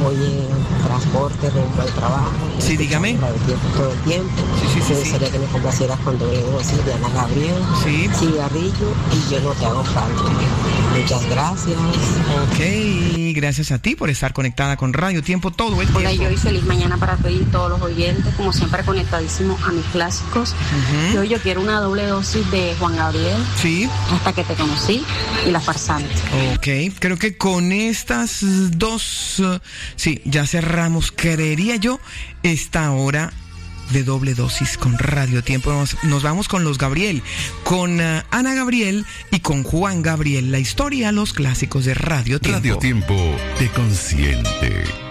voy en transporte rumbo al trabajo. Sí, dígame. Todo el tiempo. Sí. Me gustaría que me complacieras con dosis de Ana Gabriel. Sí. Cigarrillo y Yo no te hago falta. Muchas gracias. Ok, gracias a ti por estar conectada con Radio Tiempo todo el tiempo. Hola, yo y feliz mañana para todos los oyentes, como siempre conectadísimos a mis clásicos. Yo quiero una doble dosis de Juan Gabriel. Sí. Hasta que te conocí y La Farsante. Ok, creo que con estas dos, sí, ya cerramos, creería yo, esta hora de doble dosis con Radio Tiempo. Nos vamos con los Gabriel, con Ana Gabriel y con Juan Gabriel. La historia, los clásicos de Radio Tiempo. Radio Tiempo te consiente.